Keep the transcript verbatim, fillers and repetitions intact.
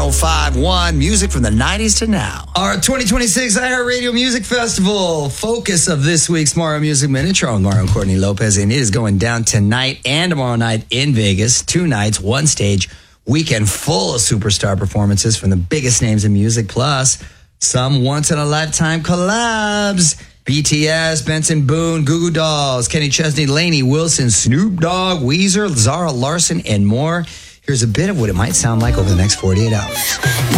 oh five one, music from the nineties to now. Our twenty twenty-six iHeartRadio Music Festival, focus of this week's Mario Music Minute, Charles Mario and Courtney Lopez, and it is going down tonight and tomorrow night in Vegas. Two nights, one stage, weekend full of superstar performances from the biggest names in music, plus some once-in-a-lifetime collabs. B T S, Benson Boone, Goo Goo Dolls, Kenny Chesney, Lainey Wilson, Snoop Dogg, Weezer, Zara Larson, and more. Here's a bit of what it might sound like over the next forty-eight hours.